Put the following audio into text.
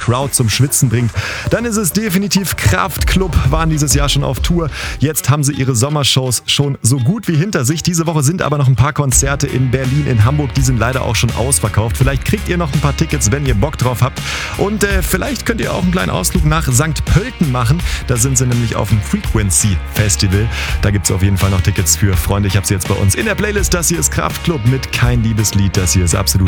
Crowd zum Schwitzen bringt, dann ist es definitiv Kraftklub, waren dieses Jahr schon auf Tour. Jetzt haben sie ihre Sommershows schon so gut wie hinter sich. Diese Woche sind aber noch ein paar Konzerte in Berlin, in Hamburg, die sind leider auch schon ausverkauft. Vielleicht kriegt ihr noch ein paar Tickets, wenn ihr Bock drauf habt. Und vielleicht könnt ihr auch einen kleinen Ausflug nach St. Pölten machen. Da sind sie nämlich auf dem Frequency Festival. Da gibt es auf jeden Fall noch Tickets für. Freunde, ich habe sie jetzt bei uns in der Playlist. Das hier ist Kraftklub mit Kein Liebeslied. Das hier ist absolut